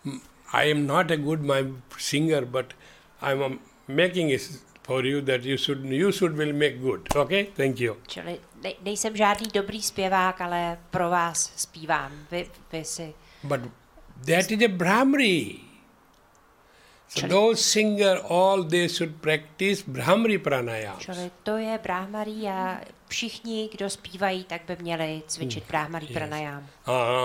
I am not a good singer, but I'm making it for you that you should will make good. Okay? Thank you. Čili nejsem žádný dobrý zpěvák, ale pro vás zpívám. Vy si... But that is a Brahmari. So those singer, all they should practice Brahmari pranayama. Čili to je Brahmari a všichni, kdo zpívají, tak by měli cvičit Brahmari pranayama.